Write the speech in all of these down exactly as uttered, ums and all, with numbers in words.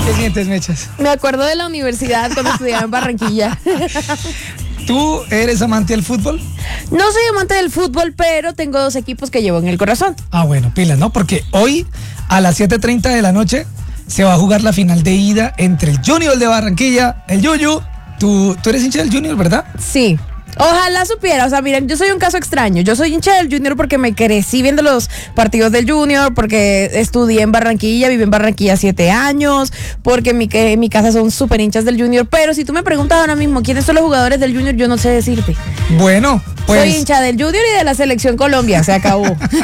¿Qué sientes, Mechas? Me acuerdo de la universidad cuando estudiaba en Barranquilla. ¿Tú eres amante del fútbol? No soy amante del fútbol, pero tengo dos equipos que llevo en el corazón. Ah, bueno, pilas, ¿no? Porque hoy a las siete treinta de la noche se va a jugar la final de ida entre el Junior de Barranquilla, el Yuyu. Tú, tú eres hincha del Junior, ¿verdad? Sí. Ojalá supiera, o sea, miren, yo soy un caso extraño. Yo soy hincha del Junior porque me crecí viendo los partidos del Junior, porque estudié en Barranquilla, viví en Barranquilla siete años, porque en mi, en mi casa son súper hinchas del Junior. Pero si tú me preguntas ahora mismo quiénes son los jugadores del Junior, yo no sé decirte. Bueno, pues... Soy hincha del Junior y de la Selección Colombia, se acabó.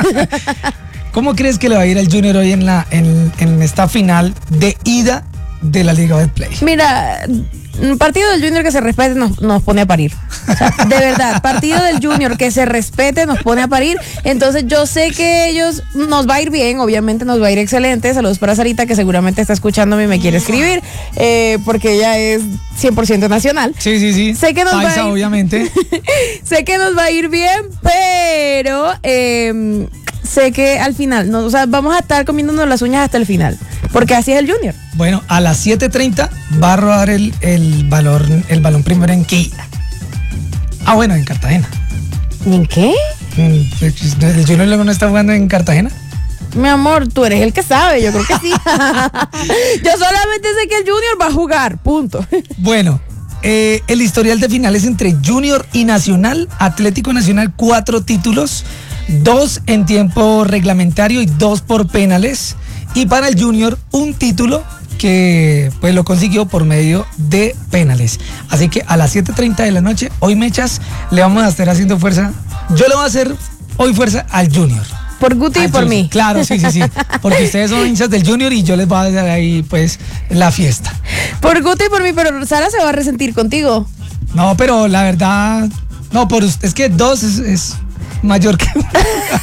¿Cómo crees que le va a ir al Junior hoy en, la, en, en esta final de ida de la Liga Betplay? Mira... Un partido del Junior que se respete nos, nos pone a parir. O sea, de verdad, partido del Junior que se respete nos pone a parir. Entonces yo sé que ellos nos va a ir bien, obviamente nos va a ir excelente. Saludos para Sarita, que seguramente está escuchándome y me quiere escribir, eh, porque ella es cien por ciento nacional. Sí, sí, sí. Sé que nos Paisa, va a ir, obviamente. sé que nos va a ir bien, pero eh, sé que al final, no, o sea, vamos a estar comiéndonos las uñas hasta el final, porque así es el Junior. Bueno, a las siete treinta va a rodar el, el, balón, el balón primero en Quilla. Ah, bueno, en Cartagena. ¿En qué? ¿El Junior luego no está jugando en Cartagena? Mi amor, tú eres el que sabe, yo creo que sí. Yo solamente sé que el Junior va a jugar, punto. Bueno, eh, el historial de finales entre Junior y Nacional, Atlético Nacional, cuatro títulos, dos en tiempo reglamentario y dos por penales. Y para el Junior, un título que pues lo consiguió por medio de penales. Así que a las siete treinta de la noche, hoy, Mechas, le vamos a estar haciendo fuerza. Yo le voy a hacer hoy fuerza al Junior. Por Guti y por Junior. mí. Claro, sí, sí, sí. Porque ustedes son hinchas del Junior y yo les voy a dar ahí pues la fiesta. Por Guti y por mí, pero Sara se va a resentir contigo. No, pero la verdad, no, por es que dos es, es mayor que uno.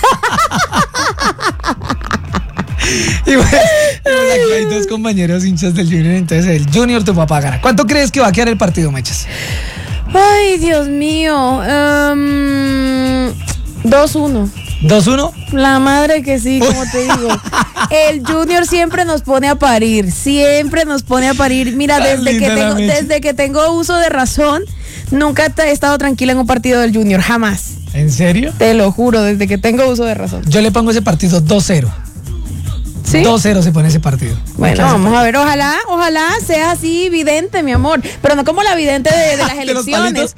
Y bueno, aquí hay dos compañeros hinchas del Junior, entonces el Junior tu papá gana. ¿Cuánto crees que va a quedar el partido, Mechas? Ay, Dios mío. Um, dos uno. ¿dos uno? La madre que sí, como te digo. El Junior siempre nos pone a parir, siempre nos pone a parir. Mira, desde que tengo, desde que tengo uso de razón, nunca he estado tranquila en un partido del Junior, jamás. ¿En serio? Te lo juro, desde que tengo uso de razón. Yo le pongo ese partido dos cero. ¿Sí? dos cero se pone ese partido. Bueno, vamos a ver, ojalá, ojalá sea así vidente, mi amor, pero no como la vidente de, de las elecciones.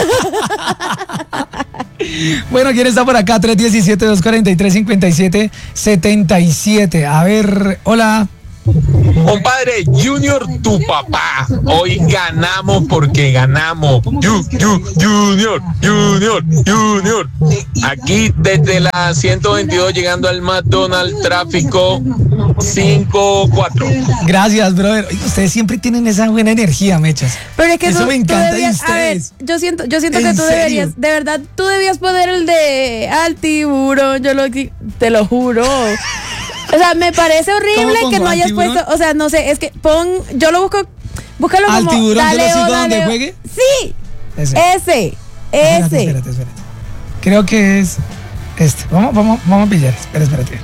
Bueno, ¿quién está por acá? tres uno siete, dos cuatro tres, cinco siete siete siete. A ver, hola. Compadre, Junior, tu papá. Hoy ganamos porque ganamos. Yu, yu, Junior, Junior, Junior. Aquí desde la ciento veintidós llegando al McDonald's, tráfico cinco cuatro. Gracias, brother. Oye, ustedes siempre tienen esa buena energía, Mechas. Pero es que eso tú, me tú encanta debías, de ustedes. A ver, yo siento, yo siento que ¿En tú serio? deberías, de verdad, tú debías poner el de al tiburón, yo lo te lo juro. O sea, me parece horrible que no hayas puesto, o sea, no sé, es que pon, yo lo busco, búscalo ¿Al como tiburón yo lo Daleo, sigo donde Daleo. juegue? Sí, Ese. ese, Espérate, ese. espérate, espérate. Creo que es este. Vamos, vamos, vamos a pillar. Espera, espérate.